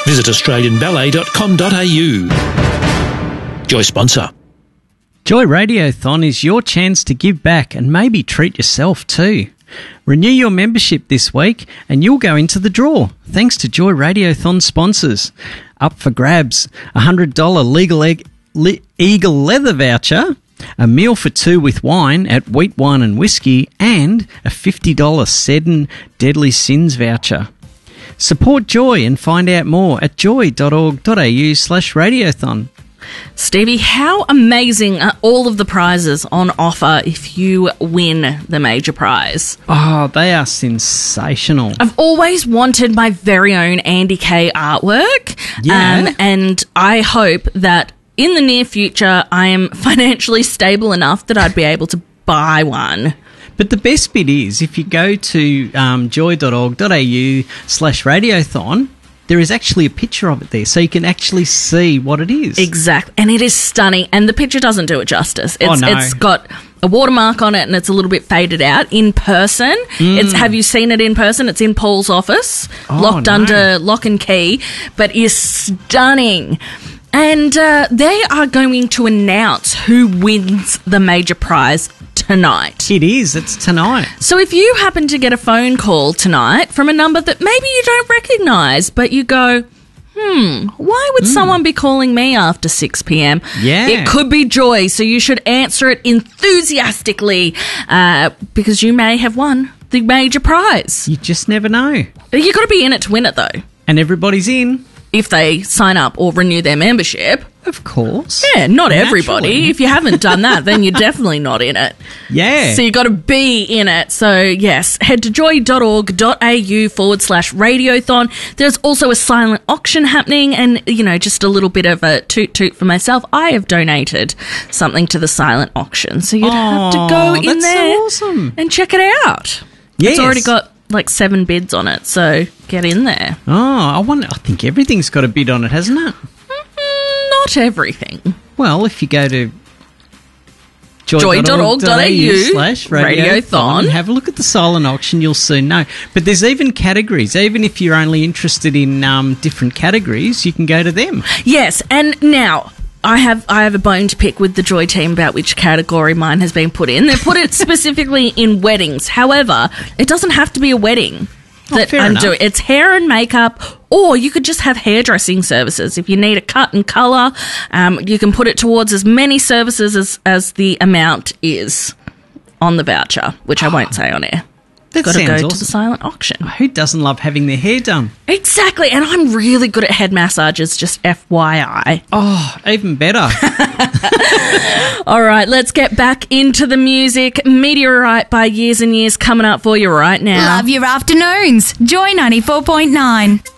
Visit australianballet.com.au. Joy sponsor. Joy Radiothon is your chance to give back and maybe treat yourself too. Renew your membership this week and you'll go into the draw, thanks to Joy Radiothon sponsors. Up for grabs, $100 Eagle Leather voucher, a meal for two with wine at Wheat Wine and Whiskey, and a $50 Seddon Deadly Sins voucher. Support Joy and find out more at joy.org.au/radiothon. Stevie, how amazing are all of the prizes on offer if you win the major prize? Oh, they are sensational. I've always wanted my very own Andy Kay artwork. Yeah. And I hope that in the near future I am financially stable enough that I'd be able to buy one. But the best bit is if you go to joy.org.au/radiothon, there is actually a picture of it there, so you can actually see what it is. Exactly. And it is stunning. And the picture doesn't do it justice. It's got a watermark on it and it's a little bit faded out. In person, have you seen it in person? It's in Paul's office, locked under lock and key, but is stunning. And they are going to announce who wins the major prize tonight. It is. It's tonight. So if you happen to get a phone call tonight from a number that maybe you don't recognise, but you go, why would someone be calling me after 6 p.m? Yeah. It could be Joy, so you should answer it enthusiastically because you may have won the major prize. You just never know. You've got to be in it to win it, though. And everybody's in. If they sign up or renew their membership. Of course. Yeah, not everybody. If you haven't done that, then you're definitely not in it. Yeah. So you've got to be in it. So, yes, head to joy.org.au/radiothon. There's also a silent auction happening and, just a little bit of a toot-toot for myself. I have donated something to the silent auction. So you'd have to go in there so awesome. and check it out. Yes. It's already got 7 bids on it, so get in there. Oh, I think everything's got a bid on it, hasn't it? Not everything. Well, if you go to joy.org.au/radiothon and have a look at the silent auction, you'll soon know. But there's even categories. Even if you're only interested in different categories, you can go to them. Yes, and now I have a bone to pick with the Joy team about which category mine has been put in. They've put it specifically in weddings. However, it doesn't have to be a wedding that I'm doing. It's hair and makeup, or you could just have hairdressing services. If you need a cut and colour, you can put it towards as many services as the amount is on the voucher, which I won't say on air. Got to go to the silent auction. Who doesn't love having their hair done? Exactly, and I'm really good at head massages, just FYI. Oh, even better. All right, let's get back into the music. Meteorite by Years and Years coming up for you right now. Love your afternoons. Joy 94.9.